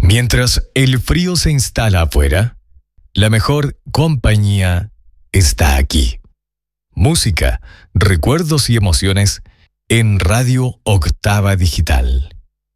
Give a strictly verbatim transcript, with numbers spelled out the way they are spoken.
Mientras el frío se instala afuera, la mejor compañía está aquí. Música, recuerdos y emociones en Radio Octava Digital.